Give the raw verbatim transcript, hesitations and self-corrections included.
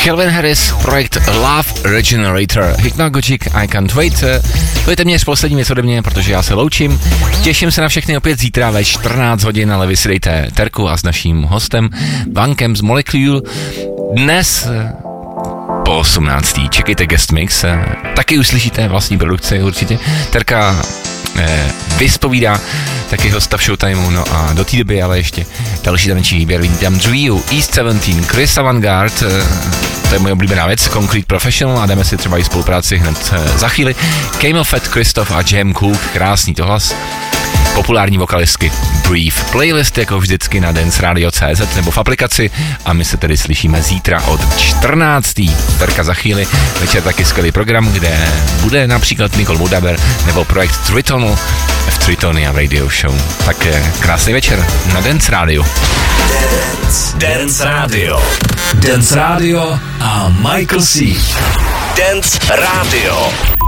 Calvin Harris, projekt Love Regenerator, Hypnagogic, I Can't Wait. To je téměř poslední věc ode mě, protože já se loučím. Těším se na všechny opět zítra ve čtrnáct hodin, ale vy si dejte Terku a s naším hostem Vankem z Molecule. Dnes po osmnácté čekejte Guest Mix, taky uslyšíte vlastní produkci určitě. Terka eh, vyspovídá taky hosta v Showtimeu, no a do té doby ale ještě další tanečný výběr. Vítám Drew, East sedmnáct, Chris Avantgarde, eh, to je moje oblíbená věc, Concrete Professional a jdeme si třeba i spolupráci hned eh, za chvíli. Camel Fat, Christoph a Jam Cook, krásný to hlas. Populární vokalistky Brief. Playlist jako vždycky na dance radio tečka cé zet nebo v aplikaci a my se tedy slyšíme zítra od čtrnácté. Terka za chvíli, večer taky skvělý program, kde bude například Nicole Mudaber nebo projekt Tritonu v Tritonia Radio Show. Tak krásný večer na Dance Radio. Dance, Dance Radio. Dance Radio a Michael C. Dance Radio.